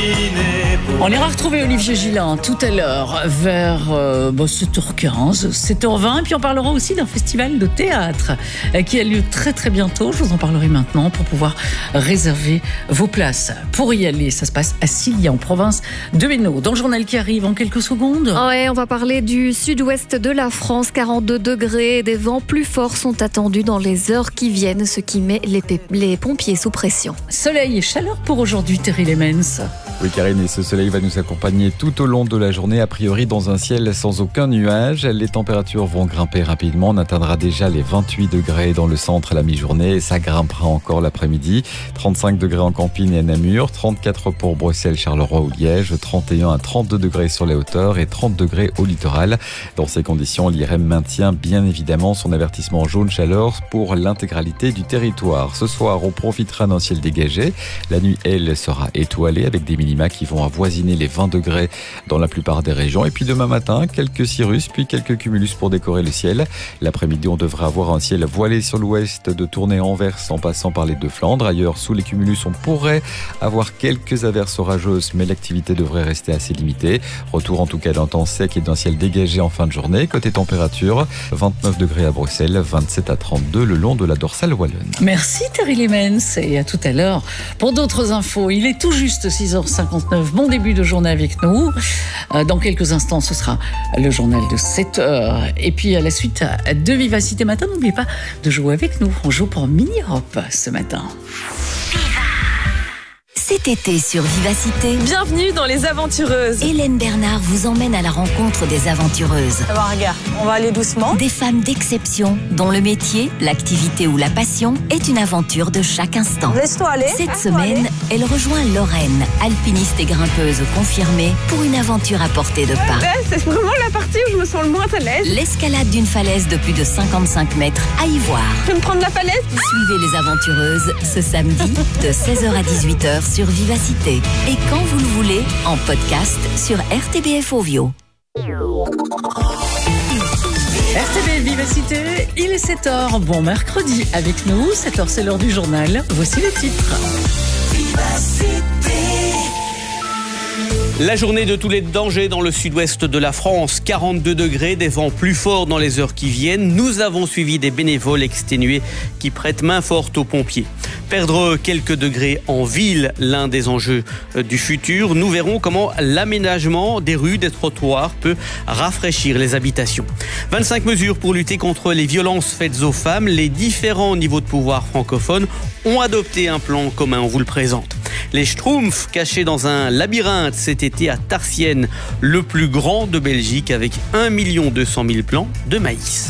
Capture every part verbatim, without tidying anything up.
On ira retrouver Olivier Gillin tout à l'heure vers euh, bah, sept heures quinze, sept heures vingt. Et puis on parlera aussi d'un festival de théâtre euh, qui a lieu très très bientôt. Je vous en parlerai maintenant pour pouvoir réserver vos places. Pour y aller, ça se passe à Cilia, en province de Hainaut. Dans le journal qui arrive en quelques secondes. Ouais, on va parler du sud-ouest de la France. quarante-deux degrés, des vents plus forts sont attendus dans les heures qui viennent, ce qui met les, p- les pompiers sous pression. Soleil et chaleur pour aujourd'hui, Terry Lemens. Oui Karine, et ce soleil va nous accompagner tout au long de la journée, a priori dans un ciel sans aucun nuage. Les températures vont grimper rapidement, on atteindra déjà les vingt-huit degrés dans le centre à la mi-journée et ça grimpera encore l'après-midi. trente-cinq degrés en Campine et à Namur, trente-quatre pour Bruxelles, Charleroi ou Liège, trente et un à trente-deux degrés sur les hauteurs et trente degrés au littoral. Dans ces conditions, l'I R E M maintient bien évidemment son avertissement jaune chaleur pour l'intégralité du territoire. Ce soir, on profitera d'un ciel dégagé. La nuit, elle, sera étoilée avec des minima qui vont avoisiner les vingt degrés dans la plupart des régions. Et puis demain matin, quelques cirrus, puis quelques cumulus pour décorer le ciel. L'après-midi, on devrait avoir un ciel voilé sur l'ouest de Tournai à Anvers en passant par les deux Flandres. Ailleurs, sous les cumulus, on pourrait avoir quelques averses orageuses, mais l'activité devrait rester assez limitée. Retour en tout cas d'un temps sec et d'un ciel dégagé en fin de journée. Côté température, vingt-neuf degrés à Bruxelles, vingt-sept à trente-deux le long de la dorsale wallonne. Merci Terry Lemens et à tout à l'heure pour d'autres infos. Il est tout juste six heures cinquante-neuf. Bon début de journée avec nous. Dans quelques instants, ce sera le journal de sept heures. Et puis à la suite de Vivacité Matin, n'oubliez pas de jouer avec nous. On joue pour Mini Europe ce matin. Cet été sur Vivacité, bienvenue dans Les Aventureuses. Hélène Bernard vous emmène à la rencontre des aventureuses. Ça va, regarde, on va aller doucement. Des femmes d'exception, dont le métier, l'activité ou la passion est une aventure de chaque instant. Laisse-toi aller. Cette Laisse-toi semaine, aller. elle rejoint Lorraine, alpiniste et grimpeuse confirmée, pour une aventure à portée de pas. Ouais, c'est vraiment la partie où je me sens le moins à l'aise. L'escalade d'une falaise de plus de cinquante-cinq mètres à y voir. Je vais me prendre la falaise. Suivez les aventureuses ce samedi de seize heures à dix-huit heures sur Vivacité. Et quand vous le voulez, en podcast sur R T B F Ovio. R T B Vivacité, il est sept heures. Bon mercredi avec nous. sept heures, c'est l'heure du journal. Voici les titres. La journée de tous les dangers dans le sud-ouest de la France. quarante-deux degrés, des vents plus forts dans les heures qui viennent. Nous avons suivi des bénévoles exténués qui prêtent main forte aux pompiers. Perdre quelques degrés en ville, l'un des enjeux du futur. Nous verrons comment l'aménagement des rues, des trottoirs peut rafraîchir les habitations. vingt-cinq mesures pour lutter contre les violences faites aux femmes. Les différents niveaux de pouvoir francophones ont adopté un plan commun, on vous le présente. Les Schtroumpfs cachés dans un labyrinthe cet été à Tarsienne, le plus grand de Belgique avec un million deux cent mille plants de maïs.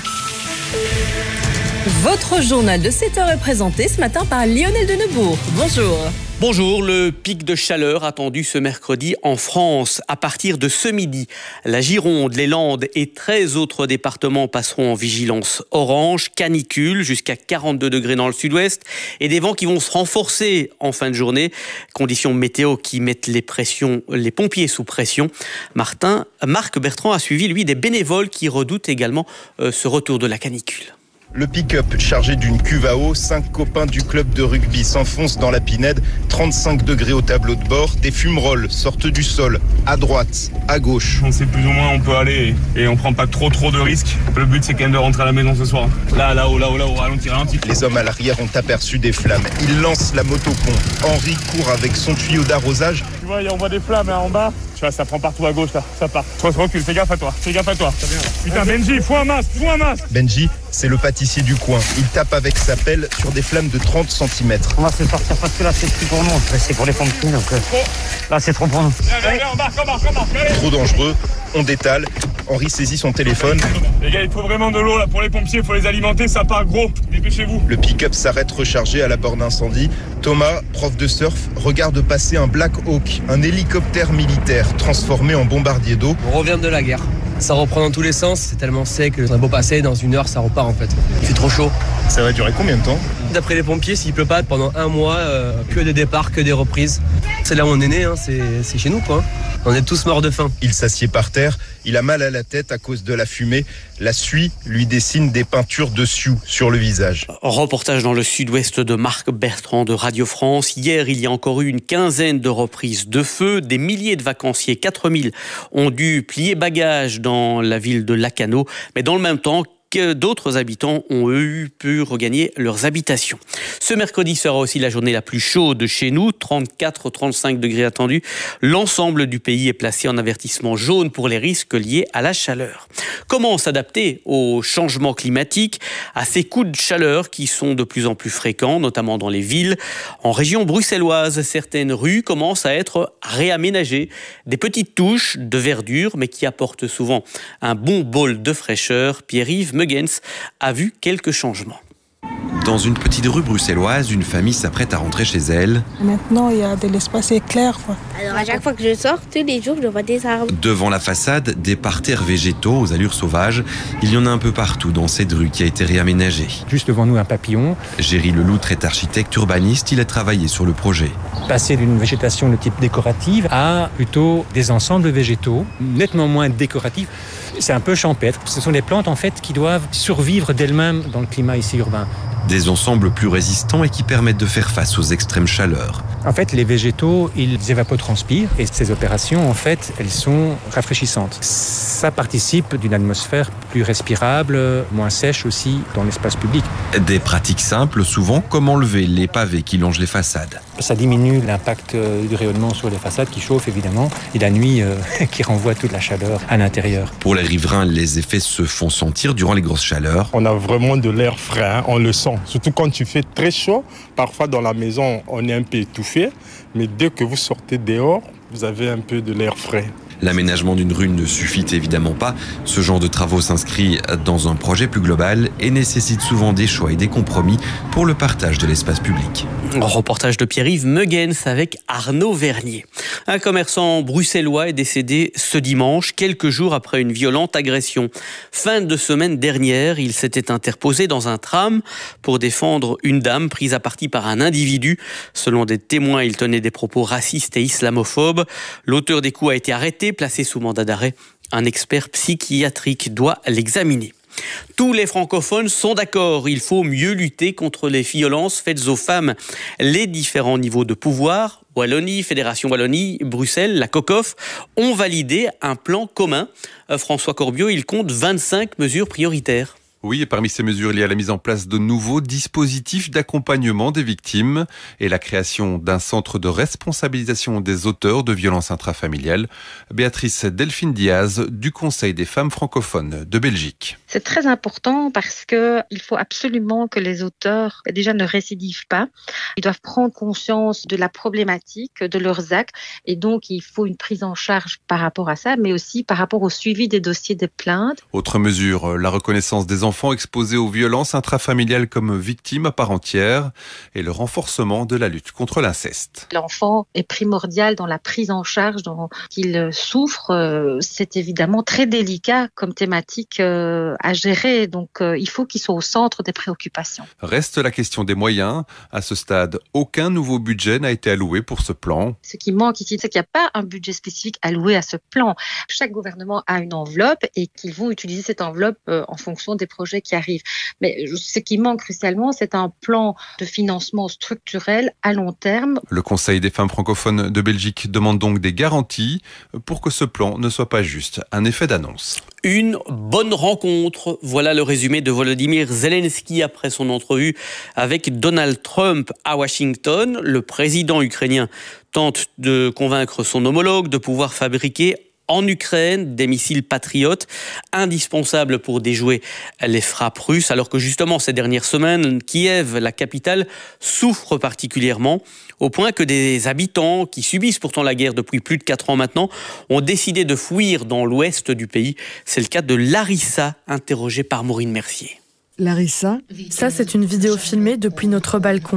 Votre journal de sept heures est présenté ce matin par Lionel de Neubourg. Bonjour. Bonjour, le pic de chaleur attendu ce mercredi en France. À partir de ce midi, la Gironde, les Landes et treize autres départements passeront en vigilance orange, canicule, jusqu'à quarante-deux degrés dans le sud-ouest et des vents qui vont se renforcer en fin de journée. Conditions météo qui mettent les, pressions, les pompiers sous pression. Martin, Marc Bertrand a suivi, lui, des bénévoles qui redoutent également euh, ce retour de la canicule. Le pick-up chargé d'une cuve à eau, cinq copains du club de rugby s'enfoncent dans la Pinède, trente-cinq degrés au tableau de bord, des fumerolles sortent du sol, à droite, à gauche. On sait plus ou moins où on peut aller et on prend pas trop trop de risques. Le but c'est quand même de rentrer à la maison ce soir. Là, là-haut, là-haut, là-haut, ralenti, ralenti. Les hommes à l'arrière ont aperçu des flammes. Ils lancent la motopompe. Henri court avec son tuyau d'arrosage. Tu vois, on voit des flammes là en bas. Tu vois, ça prend partout à gauche là, ça part. Toi, recule, fais gaffe à toi, fais gaffe à toi. Putain, Benji, faut un masque, faut un masque. Benji, c'est le pâtissier du coin. Il tape avec sa pelle sur des flammes de trente centimètres. On va se sortir parce que là c'est plus pour nous, c'est pour les pompiers donc euh, là c'est trop pour nous. Viens, viens, embarque, embarque, embarque. Trop dangereux, on détale. Henri saisit son téléphone. Les gars, il faut vraiment de l'eau là pour les pompiers, il faut les alimenter, ça part gros. Dépêchez-vous. Le pick-up s'arrête rechargé à la borne d'incendie. Thomas, prof de surf, regarde passer un Black Hawk, un hélicoptère militaire transformé en bombardier d'eau. On revient de la guerre. Ça reprend dans tous les sens, c'est tellement sec, on a beau passer, dans une heure ça repart en fait. Il fait trop chaud. Ça va durer combien de temps ? D'après les pompiers, s'il pleut pas pendant un mois, euh, que des départs, que des reprises. C'est là où on est né, hein, c'est, c'est chez nous quoi. On est tous morts de faim. Il s'assied par terre, il a mal à la tête à cause de la fumée. La suie lui dessine des peintures de sioux sur le visage. Reportage dans le sud-ouest de Marc Bertrand de Radio France. Hier, il y a encore eu une quinzaine de reprises de feu. Des milliers de vacanciers, quatre mille, ont dû plier bagages dans la ville de Lacanau. Mais dans le même temps, que d'autres habitants ont eux pu regagner leurs habitations. Ce mercredi sera aussi la journée la plus chaude chez nous, trente-quatre à trente-cinq degrés attendus. L'ensemble du pays est placé en avertissement jaune pour les risques liés à la chaleur. Comment s'adapter au changement climatique, à ces coups de chaleur qui sont de plus en plus fréquents, notamment dans les villes. En région bruxelloise, certaines rues commencent à être réaménagées. Des petites touches de verdure, mais qui apportent souvent un bon bol de fraîcheur. Pierre-Yves Megens a vu quelques changements. Dans une petite rue bruxelloise, une famille s'apprête à rentrer chez elle. Maintenant, il y a de l'espace éclair, quoi. Alors à chaque fois que je sors, tous les jours, je vois des arbres. Devant la façade, des parterres végétaux aux allures sauvages. Il y en a un peu partout dans cette rue qui a été réaménagée. Juste devant nous, un papillon. Géry Leloutre est architecte urbaniste. Il a travaillé sur le projet. Passer d'une végétation de type décorative à plutôt des ensembles végétaux, nettement moins décoratifs. C'est un peu champêtre. Ce sont des plantes en fait qui doivent survivre d'elles-mêmes dans le climat ici urbain. Des ensembles plus résistants et qui permettent de faire face aux extrêmes chaleurs. En fait, les végétaux, ils évapotranspirent et ces opérations, en fait, elles sont rafraîchissantes. Ça participe d'une atmosphère plus respirable, moins sèche aussi dans l'espace public. Des pratiques simples, souvent, comme enlever les pavés qui longent les façades. Ça diminue l'impact du rayonnement sur les façades qui chauffent évidemment et la nuit euh, qui renvoie toute la chaleur à l'intérieur. Pour les riverains, les effets se font sentir durant les grosses chaleurs. On a vraiment de l'air frais, hein, on le sent. Surtout quand tu fais très chaud, parfois dans la maison on est un peu étouffé, mais dès que vous sortez dehors, vous avez un peu de l'air frais. L'aménagement d'une rue ne suffit évidemment pas. Ce genre de travaux s'inscrit dans un projet plus global et nécessite souvent des choix et des compromis pour le partage de l'espace public. Reportage de Pierre-Yves Megens avec Arnaud Vernier. Un commerçant bruxellois est décédé ce dimanche, quelques jours après une violente agression. Fin de semaine dernière, il s'était interposé dans un tram pour défendre une dame prise à partie par un individu. Selon des témoins, il tenait des propos racistes et islamophobes. L'auteur des coups a été arrêté, placé sous mandat d'arrêt. Un expert psychiatrique doit l'examiner. Tous les francophones sont d'accord, il faut mieux lutter contre les violences faites aux femmes. Les différents niveaux de pouvoir, Wallonie, Fédération Wallonie, Bruxelles, la COCOF, ont validé un plan commun. François Corbiot, il compte vingt-cinq mesures prioritaires. Oui, et parmi ces mesures, il y a la mise en place de nouveaux dispositifs d'accompagnement des victimes et la création d'un centre de responsabilisation des auteurs de violences intrafamiliales. Béatrice Delphine Diaz du Conseil des femmes francophones de Belgique. C'est très important parce que il faut absolument que les auteurs déjà ne récidivent pas. Ils doivent prendre conscience de la problématique, de leurs actes, et donc il faut une prise en charge par rapport à ça, mais aussi par rapport au suivi des dossiers de plainte. Autre mesure, la reconnaissance des enfants exposés aux violences intrafamiliales comme victimes à part entière et le renforcement de la lutte contre l'inceste. L'enfant est primordial dans la prise en charge dont il souffre. C'est évidemment très délicat comme thématique à gérer, donc il faut qu'il soit au centre des préoccupations. Reste la question des moyens. À ce stade, aucun nouveau budget n'a été alloué pour ce plan. Ce qui manque ici, c'est qu'il n'y a pas un budget spécifique alloué à ce plan. Chaque gouvernement a une enveloppe et qu'ils vont utiliser cette enveloppe en fonction des projets qui arrivent. Mais ce qui manque crucialement, c'est un plan de financement structurel à long terme. Le Conseil des femmes francophones de Belgique demande donc des garanties pour que ce plan ne soit pas juste un effet d'annonce. Une bonne rencontre. Voilà le résumé de Volodymyr Zelensky après son entrevue avec Donald Trump à Washington. Le président ukrainien tente de convaincre son homologue de pouvoir fabriquer en Ukraine des missiles patriotes indispensables pour déjouer les frappes russes, alors que justement ces dernières semaines, Kiev, la capitale, souffre particulièrement, au point que des habitants qui subissent pourtant la guerre depuis plus de quatre ans maintenant ont décidé de fuir dans l'ouest du pays. C'est le cas de Larissa, interrogée par Maureen Mercier. Larissa, ça c'est une vidéo filmée depuis notre balcon.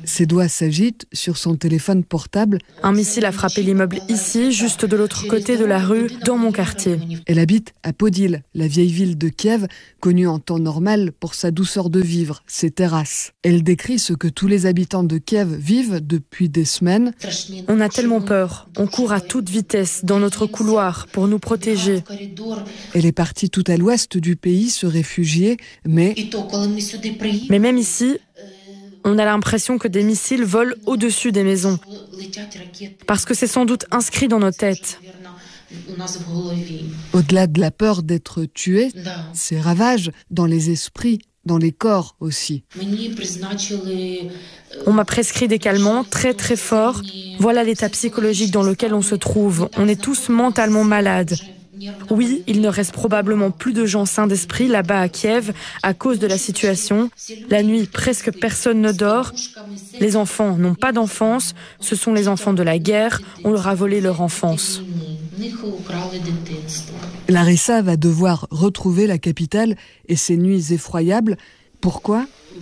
Ses doigts s'agitent sur son téléphone portable. Un missile a frappé l'immeuble ici, juste de l'autre côté de la rue, dans mon quartier. Elle habite à Podil, la vieille ville de Kiev, connue en temps normal pour sa douceur de vivre, ses terrasses. Elle décrit ce que tous les habitants de Kiev vivent depuis des semaines. On a tellement peur. On court à toute vitesse dans notre couloir pour nous protéger. Elle est partie tout à l'ouest du pays se réfugier, mais... Mais même ici, on a l'impression que des missiles volent au-dessus des maisons. Parce que c'est sans doute inscrit dans nos têtes. Au-delà de la peur d'être tué, ces ravages dans les esprits, dans les corps aussi. On m'a prescrit des calmants très très forts. Voilà l'état psychologique dans lequel on se trouve. On est tous mentalement malades. Oui, il ne reste probablement plus de gens sains d'esprit là-bas à Kiev à cause de la situation. La nuit, presque personne ne dort. Les enfants n'ont pas d'enfance. Ce sont les enfants de la guerre. On leur a volé leur enfance. Larissa va devoir retrouver la capitale et ses nuits effroyables. Pourquoi ?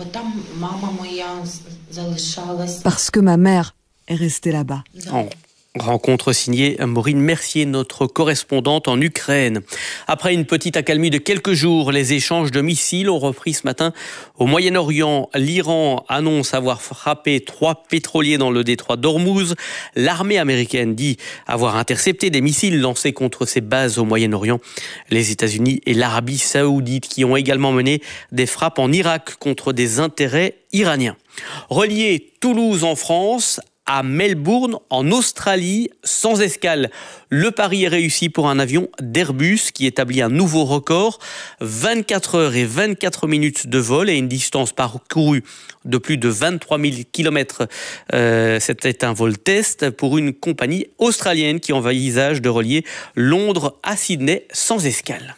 Parce que ma mère est restée là-bas. Oh. Rencontre signée Maureen Mercier, notre correspondante en Ukraine. Après une petite accalmie de quelques jours, les échanges de missiles ont repris ce matin au Moyen-Orient. L'Iran annonce avoir frappé trois pétroliers dans le détroit d'Ormuz. L'armée américaine dit avoir intercepté des missiles lancés contre ses bases au Moyen-Orient. Les États-Unis et l'Arabie saoudite qui ont également mené des frappes en Irak contre des intérêts iraniens. Relier Toulouse en France à Melbourne, en Australie, sans escale. Le pari est réussi pour un avion d'Airbus qui établit un nouveau record. vingt-quatre heures et vingt-quatre minutes de vol et une distance parcourue de plus de vingt-trois mille kilomètres. Euh, c'était un vol test pour une compagnie australienne qui envisage de relier Londres à Sydney sans escale.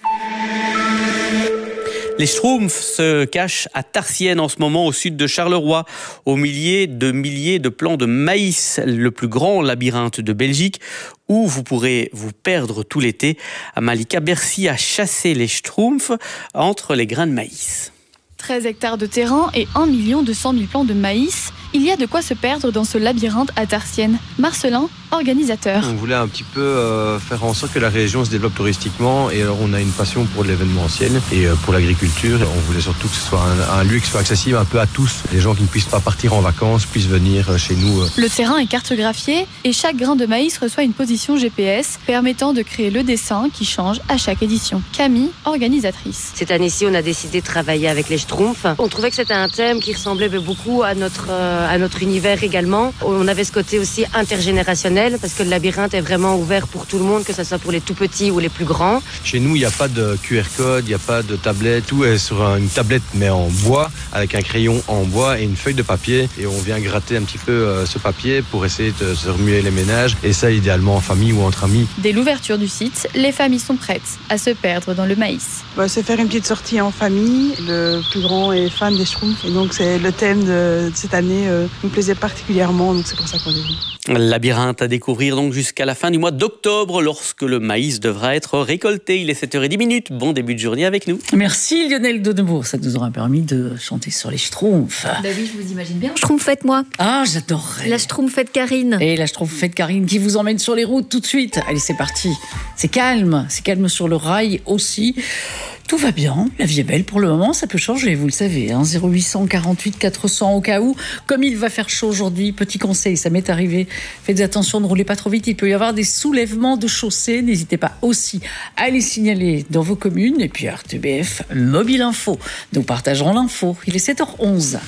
Les Schtroumpfs se cachent à Tarsienne en ce moment, au sud de Charleroi, au milieu de milliers de plants de maïs, le plus grand labyrinthe de Belgique, où vous pourrez vous perdre tout l'été. Malika Bercy a chassé les Schtroumpfs entre les grains de maïs. treize hectares de terrain et un million deux cent mille plants de maïs. Il y a de quoi se perdre dans ce labyrinthe à Tarsienne. Marcelin, organisateur. On voulait un petit peu euh, faire en sorte que la région se développe touristiquement et alors on a une passion pour l'événementiel et euh, pour l'agriculture. On voulait surtout que ce soit un, un lieu qui soit accessible un peu à tous. Les gens qui ne puissent pas partir en vacances puissent venir euh, chez nous. Euh. Le terrain est cartographié et chaque grain de maïs reçoit une position G P S permettant de créer le dessin qui change à chaque édition. Camille, organisatrice. Cette année-ci, on a décidé de travailler avec les Schtroumpfs. On trouvait que c'était un thème qui ressemblait beaucoup à notre, euh, à notre univers également. On avait ce côté aussi intergénérationnel parce que le labyrinthe est vraiment ouvert pour tout le monde, que ce soit pour les tout petits ou les plus grands. Chez nous, il n'y a pas de Q R code, il n'y a pas de tablette. Tout est sur une tablette mais en bois, avec un crayon en bois et une feuille de papier. Et on vient gratter un petit peu euh, ce papier pour essayer de se remuer les ménages. Et ça, idéalement en famille ou entre amis. Dès l'ouverture du site, les familles sont prêtes à se perdre dans le maïs. Bah, c'est faire une petite sortie en famille. Le plus grand est fan des Schtroumpfs. Et donc, c'est le thème de, de cette année euh, nous plaisait particulièrement. Donc, c'est pour ça qu'on est venu. Labyrinthe à découvrir donc jusqu'à la fin du mois d'octobre lorsque le maïs devra être récolté. Il est sept heures dix. Bon début de journée avec nous. Merci Lionel de Nemours. Ça nous aura permis de chanter sur les Schtroumpfs. Bah oui, je vous imagine bien. Schtroumpfette moi. Ah, j'adorerais. La Schtroumpfette Karine. Et la Schtroumpfette Karine qui vous emmène sur les routes tout de suite. Allez, c'est parti. C'est calme. C'est calme sur le rail aussi. Tout va bien, la vie est belle pour le moment, ça peut changer, vous le savez, hein, zéro huit cent quarante-huit quatre cents au cas où. Comme il va faire chaud aujourd'hui, petit conseil, ça m'est arrivé, faites attention, ne roulez pas trop vite, il peut y avoir des soulèvements de chaussées, n'hésitez pas aussi à les signaler dans vos communes. Et puis R T B F Mobile Info, nous partagerons l'info, il est sept heures onze.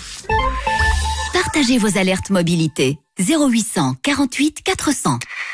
Partagez vos alertes mobilité, zéro huit cent quarante-huit quatre cents.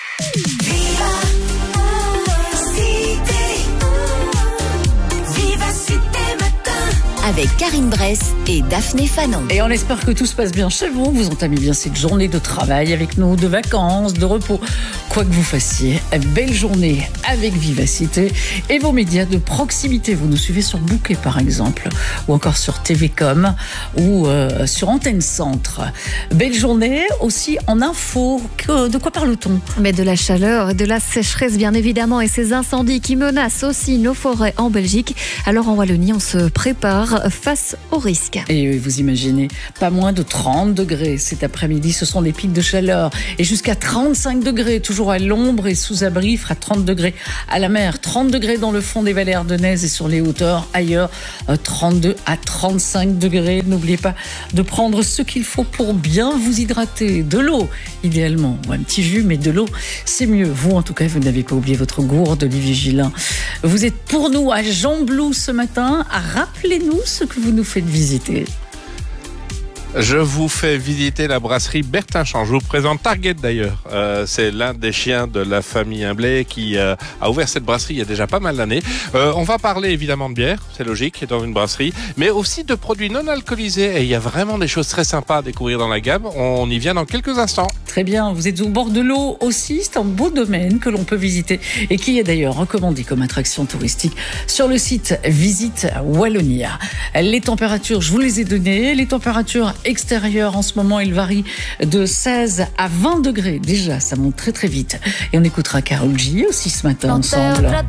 Avec Karine Bress et Daphné Fanon. Et on espère que tout se passe bien chez vous. Vous entamez bien cette journée de travail avec nous, de vacances, de repos. Quoi que vous fassiez, belle journée avec vivacité et vos médias de proximité. Vous nous suivez sur Bouquet par exemple, ou encore sur T V Com, ou euh, sur Antenne Centre. Belle journée aussi en info. De quoi parle-t-on ? Mais de la chaleur et de la sécheresse bien évidemment, et ces incendies qui menacent aussi nos forêts en Belgique. Alors en Wallonie, on se prépare face au risque. Et vous imaginez, pas moins de trente degrés cet après-midi, ce sont des pics de chaleur. Et jusqu'à trente-cinq degrés, toujours à l'ombre et sous abri, il fera trente degrés à la mer, trente degrés dans le fond des vallées ardennaises et sur les hauteurs. Ailleurs, trente-deux à trente-cinq degrés. N'oubliez pas de prendre ce qu'il faut pour bien vous hydrater. De l'eau, idéalement, ou un petit jus, mais de l'eau, c'est mieux. Vous, en tout cas, vous n'avez pas oublié votre gourde, Olivier Gillin. Vous êtes pour nous à Jean-Blou ce matin. Rappelez-nous ce que vous nous faites visiter. Je vous fais visiter la brasserie Bertinchamp. Je vous présente Target d'ailleurs. Euh, c'est l'un des chiens de la famille Humblay qui euh, a ouvert cette brasserie il y a déjà pas mal d'années. Euh, on va parler évidemment de bière, c'est logique, dans une brasserie, mais aussi de produits non alcoolisés. Et il y a vraiment des choses très sympas à découvrir dans la gamme. On y vient dans quelques instants. Très bien, vous êtes au bord de l'eau aussi. C'est un beau domaine que l'on peut visiter et qui est d'ailleurs recommandé comme attraction touristique sur le site Visite Wallonia. Les températures, je vous les ai données. Les températures extérieures en ce moment, il varie de seize à vingt degrés. Déjà, ça monte très très vite. Et on écoutera Karol G aussi ce matin ensemble. Ah,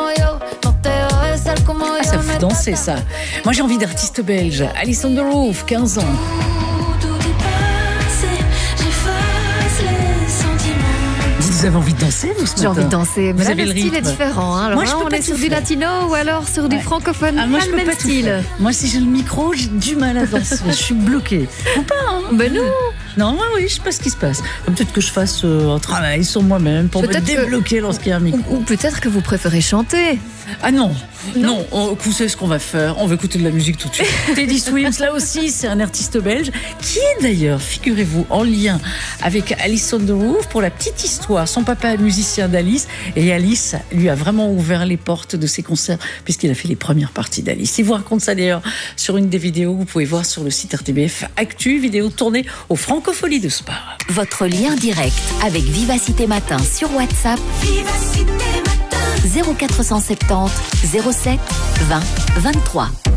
ça vous fait danser ça. Moi j'ai envie d'artiste belge. Alison the Roof, quinze ans. Vous avez envie de danser, vous, ce matin? J'ai envie de danser, mais vous là, le style est différent. Hein. Alors moi, là, je peux on pas est sur tout du faire. latino ou alors sur du ouais. francophone. Ah, moi, pas je le peux même pas tout style. faire. Moi, si j'ai le micro, j'ai du mal à danser. Je suis bloquée. Ou pas, hein? Ben non. Non, moi, oui, je sais pas ce qui se passe. Peut-être que je fasse euh, un travail sur moi-même pour me débloquer que... lorsqu'il y a un micro. Ou, ou peut-être que vous préférez chanter. Ah non, non, non on, vous savez ce qu'on va faire. On va écouter de la musique tout de suite. Teddy Swims, là aussi, c'est un artiste belge qui est d'ailleurs, figurez-vous, en lien avec Alison the Roof. Pour la petite histoire, son papa est musicien d'Alice et Alice lui a vraiment ouvert les portes de ses concerts puisqu'il a fait les premières parties d'Alice. Il vous raconte ça d'ailleurs sur une des vidéos que vous pouvez voir sur le site R T B F Actu, vidéo tournée au Francofolie de Spa. Votre lien direct avec Vivacité Matin sur WhatsApp. Vivacité Matin. zéro quatre cent soixante-dix zéro sept vingt vingt-trois.